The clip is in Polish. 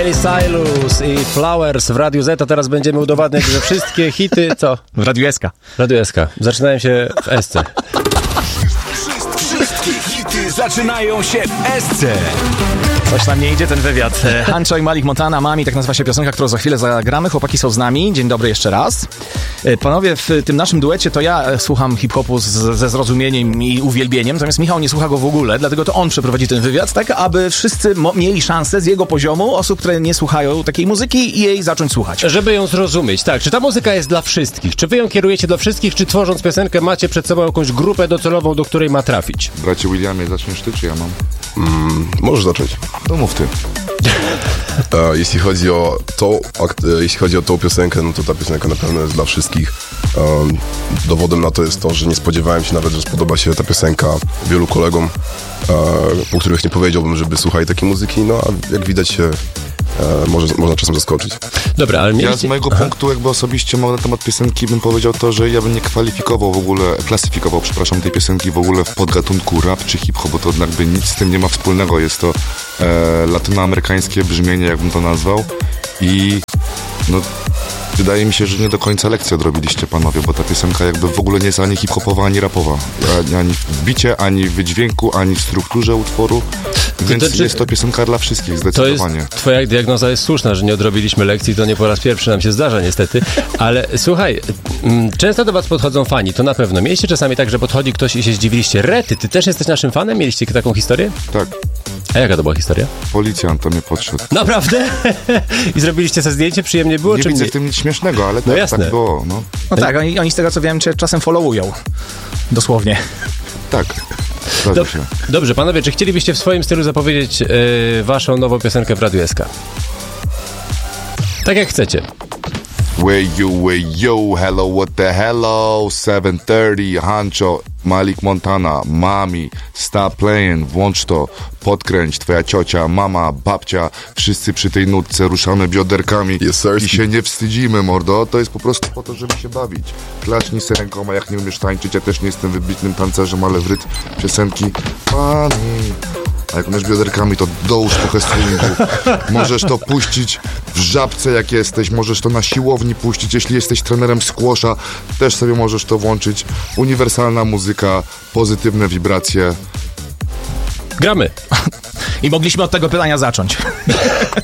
Miley Cyrus i Flowers w Radiu Z, a teraz będziemy udowadniać, że wszystkie hity, co? W Radiu SK. Radio SK. Zaczynają się w SC. Wszystkie hity zaczynają się w SC. Coś nam nie idzie, ten wywiad. Huncho i Malik Montana, Mami, tak nazywa się piosenka, którą za chwilę zagramy. Chłopaki są z nami. Dzień dobry jeszcze raz. Panowie, w tym naszym duecie to ja słucham hip-hopu ze zrozumieniem i uwielbieniem, natomiast Michał nie słucha go w ogóle, dlatego to on przeprowadzi ten wywiad, tak aby wszyscy mieli szansę z jego poziomu, osób, które nie słuchają takiej muzyki, i jej zacząć słuchać. Żeby ją zrozumieć, tak. Czy ta muzyka jest dla wszystkich? Czy wy ją kierujecie dla wszystkich, czy tworząc piosenkę macie przed sobą jakąś grupę docelową, do której ma trafić? Bracie Williamie, zaczniesz ty, czy ja mam? Możesz zacząć. To mów ty. Jeśli chodzi o tą piosenkę, no to ta piosenka na pewno jest dla wszystkich. Dowodem na to jest to, że nie spodziewałem się nawet, że spodoba się ta piosenka wielu kolegom, po których nie powiedziałbym, żeby słuchali takiej muzyki, no a jak widać się można czasem zaskoczyć. Dobra, ale Ja z mojego punktu jakby osobiście na temat piosenki bym powiedział to, że ja bym nie klasyfikował tej piosenki w ogóle w podgatunku rap czy hip-hop, bo to jakby nic z tym nie ma wspólnego. Jest to latynoamerykańskie brzmienie, jakbym to nazwał, i no wydaje mi się, że nie do końca lekcję odrobiliście, panowie, bo ta piosenka jakby w ogóle nie jest ani hip-hopowa, ani rapowa. Ani w bicie, ani w wydźwięku, ani w strukturze utworu. Więc jest to piosenka dla wszystkich, zdecydowanie. Twoja diagnoza jest słuszna, że nie odrobiliśmy lekcji, to nie po raz pierwszy nam się zdarza niestety, ale słuchaj, często do was podchodzą fani, to na pewno. Mieliście czasami tak, że podchodzi ktoś i się zdziwiliście: Rety, ty też jesteś naszym fanem? Mieliście taką historię? Tak. A jaka to była historia? Policjant to mnie podszedł. Naprawdę? I zrobiliście sobie zdjęcie? Przyjemnie było? Nie widzę w tym nic śmiesznego, ale no tak, jasne. tak było. No tak, oni z tego co wiem cię czasem followują. Dosłownie. Tak. Dobrze, panowie, czy chcielibyście w swoim stylu zapowiedzieć waszą nową piosenkę w Radiu SK? Tak jak chcecie. Where you, hello, what the hello, 7:30, Huncho, Malik Montana, Mami, stop playing, włącz to, podkręć, twoja ciocia, mama, babcia, wszyscy przy tej nutce ruszamy bioderkami i się nie wstydzimy, mordo, to jest po prostu po to, żeby się bawić. Klacznij se rękoma, jak nie umiesz tańczyć, ja też nie jestem wybitnym tancerzem, ale w rytm piosenki, Mami. A jak umiesz bioderkami, to dołóż trochę swingu. Możesz to puścić w żabce, jak jesteś. Możesz to na siłowni puścić. Jeśli jesteś trenerem squasha, też sobie możesz to włączyć. Uniwersalna muzyka, pozytywne wibracje. Gramy. I mogliśmy od tego pytania zacząć.